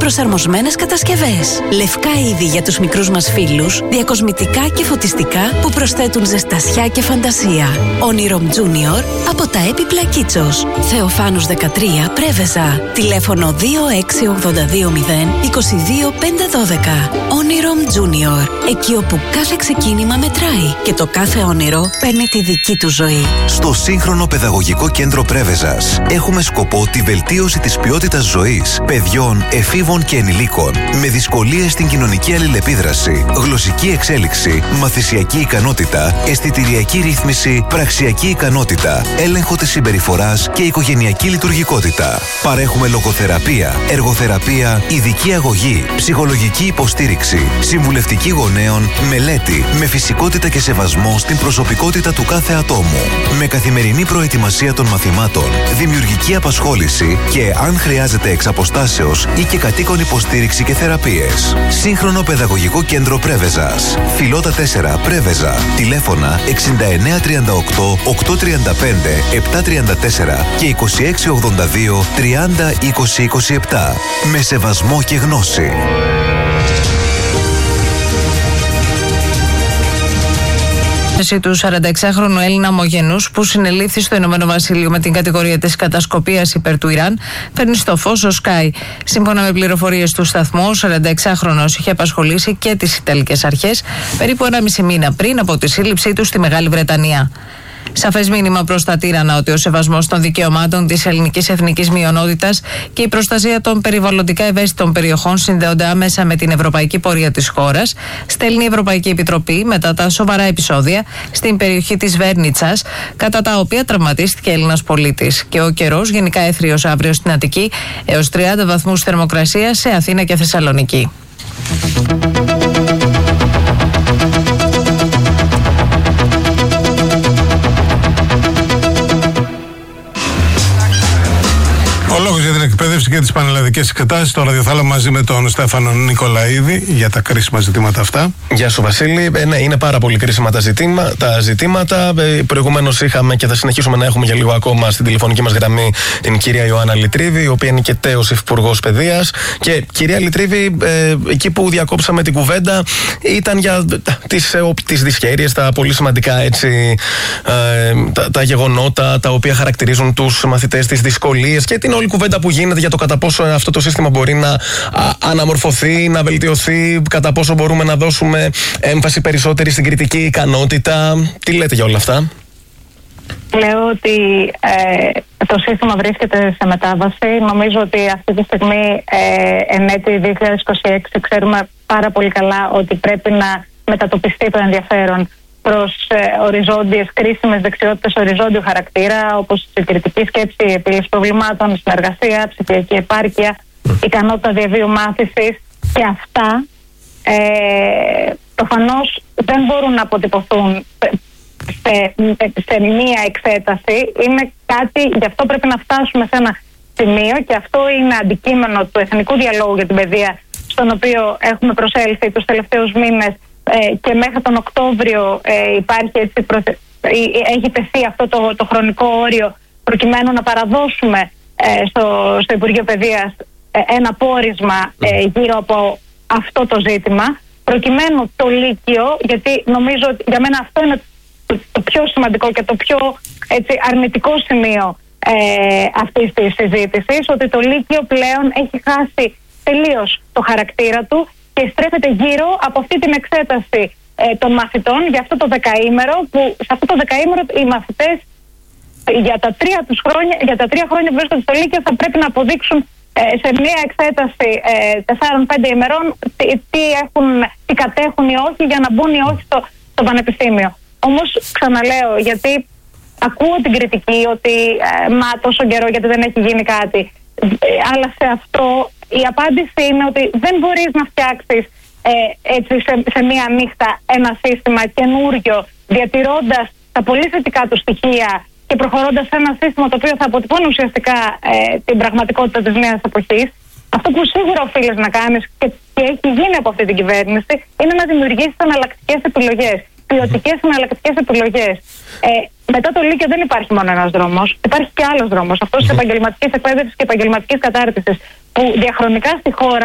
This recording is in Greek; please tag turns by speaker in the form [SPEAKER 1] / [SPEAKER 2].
[SPEAKER 1] προσαρμοσμένες κατασκευές. Λευκά είδη για τους μικρούς μας φίλους, διακοσμητικά και φωτιστικά που προσθέτουν ζεστασιά και φαντασία. Onirom Junior από τα έπιπλα Κίτσος. Θεοφάνους 13, Πρέβεζα. Τηλέφωνο 26820 22512. Onirom Junior. Εκεί όπου κάθε ξεκίνημα μετράει και το κάθε όνειρο παίρνει τη δική του ζωή.
[SPEAKER 2] Στο σύγχρονο παιδαγωγικό κέντρο Πρέβεζας έχουμε σκοπό τη βελτίωση της ποιότητας ζωής παιδιών, εφήβων και ενηλίκων με δυσκολίες στην κοινωνική αλληλεπίδραση, γλωσσική εξέλιξη, μαθησιακή ικανότητα, αισθητηριακή ρύθμιση, πραξιακή ικανότητα, έλεγχο της συμπεριφοράς και οικογενειακή λειτουργικότητα. Παρέχουμε λογοθεραπεία, εργοθεραπεία, ειδική αγωγή, ψυχολογική υποστήριξη, συμβουλευτική γονέων, μελέτη, με φυσικότητα και σεβασμό στην προσωπικότητα του κάθε ατόμου. Με καθημερινή προετοιμασία των μαθημάτων, δημιουργική απασχόληση και, αν χρειάζεται, εξ αποστάσεως ή και κατοίκον υποστήριξη και θεραπείες. Σύγχρονο παιδαγωγικό κέντρο Πρέβεζας. Φιλότα 4, Πρέβεζα. Τηλέφωνα 6938 835 734 και 2682 30 20 27. Με σεβασμό και γνώση.
[SPEAKER 3] Του 46χρονου Έλληνα ομογενούς που συνελήφθη στο Ηνωμένο Βασίλειο με την κατηγορία της κατασκοπίας υπέρ του Ιράν φέρνει στο φως ο Sky. Σύμφωνα με πληροφορίες του σταθμού, ο 46χρονος είχε απασχολήσει και τις Ιταλικές αρχές περίπου 1,5 μήνα πριν από τη σύλληψή του στη Μεγάλη Βρετανία. Σαφές μήνυμα προς τα τύρανα ότι ο σεβασμός των δικαιωμάτων της ελληνικής εθνικής μειονότητας και η προστασία των περιβαλλοντικά ευαίσθητων περιοχών συνδέονται άμεσα με την ευρωπαϊκή πορεία της χώρας, στέλνει η Ευρωπαϊκή Επιτροπή μετά τα σοβαρά επεισόδια στην περιοχή της Βέρνιτσας, κατά τα οποία τραυματίστηκε Έλληνας πολίτης. Και ο καιρός γενικά έθριος αύριο στην Αττική, έως 30 βαθμούς θερμοκρασίας σε Αθήνα και Θεσσαλονίκη.
[SPEAKER 4] Ο λόγος για την εκπαίδευση και τις πανελλαδικές εξετάσεις στο ραδιοθάλαμο μαζί με τον Στέφανο Νικολαίδη για τα κρίσιμα ζητήματα αυτά.
[SPEAKER 5] Γεια σου Βασίλη. Ναι, είναι πάρα πολύ κρίσιμα τα ζητήματα. Προηγουμένως είχαμε και θα συνεχίσουμε να έχουμε για λίγο ακόμα στην τηλεφωνική μας γραμμή την κυρία Ιωάννα Λιτρίδη, η οποία είναι και τέος υφυπουργός παιδείας. Και κυρία Λιτρίδη, εκεί που διακόψαμε την κουβέντα ήταν για τις δυσχέρειες, τα πολύ σημαντικά έτσι, τα γεγονότα τα οποία χαρακτηρίζουν τους μαθητές, τις δυσκολίες και την όλη κουβέντα που γίνεται για το κατά πόσο αυτό το σύστημα μπορεί να αναμορφωθεί, να βελτιωθεί, κατά πόσο μπορούμε να δώσουμε έμφαση περισσότερη στην κριτική ικανότητα. Τι λέτε για όλα αυτά?
[SPEAKER 6] Λέω ότι το σύστημα βρίσκεται σε μετάβαση. Νομίζω ότι αυτή τη στιγμή, εν έτη 2026, ξέρουμε πάρα πολύ καλά ότι πρέπει να μετατοπιστεί το ενδιαφέρον προς οριζόντιες κρίσιμες δεξιότητες οριζόντιου χαρακτήρα, όπως η κριτική σκέψη, η επίλυση προβλημάτων, συνεργασία, ψηφιακή επάρκεια, ικανότητα διαβίου μάθησης, και αυτά προφανώς δεν μπορούν να αποτυπωθούν σε μία εξέταση. Είναι κάτι, γι' αυτό πρέπει να φτάσουμε σε ένα σημείο, και αυτό είναι αντικείμενο του Εθνικού Διαλόγου για την Παιδεία, στον οποίο έχουμε προσέλθει τους τελευταίους μήνες, και μέχρι τον Οκτώβριο έχει τεθεί αυτό το χρονικό όριο, προκειμένου να παραδώσουμε στο Υπουργείο Παιδείας ένα πόρισμα γύρω από αυτό το ζήτημα, προκειμένου το Λύκειο, γιατί νομίζω ότι για μένα αυτό είναι το πιο σημαντικό και το πιο αρνητικό σημείο αυτής της συζήτησης, ότι το Λύκειο πλέον έχει χάσει τελείως το χαρακτήρα του και στρέφεται γύρω από αυτή την εξέταση των μαθητών για αυτό το δεκαήμερο, που σε αυτό το δεκαήμερο οι μαθητές για τα 3 χρόνια που βρίσκονται στο Λύκειο θα πρέπει να αποδείξουν σε μια εξέταση 4-5 ημερών τι κατέχουν ή όχι, για να μπουν ή όχι στο πανεπιστήμιο. Όμως ξαναλέω, γιατί ακούω την κριτική ότι μα τόσο καιρό γιατί δεν έχει γίνει κάτι, αλλά σε αυτό η απάντηση είναι ότι δεν μπορείς να φτιάξεις έτσι σε μία νύχτα ένα σύστημα καινούριο, διατηρώντας τα πολύ θετικά του στοιχεία και προχωρώντας σε ένα σύστημα το οποίο θα αποτυπώνει ουσιαστικά την πραγματικότητα της νέας εποχής. Αυτό που σίγουρα οφείλεις να κάνεις και έχει γίνει από αυτή την κυβέρνηση είναι να δημιουργήσεις εναλλακτικές επιλογές, ποιοτικές εναλλακτικές επιλογές. Μετά το Λύκειο δεν υπάρχει μόνο ένας δρόμος, υπάρχει και άλλος δρόμος, αυτός της επαγγελματικής εκπαίδευσης και επαγγελματικής κατάρτισης, που διαχρονικά στη χώρα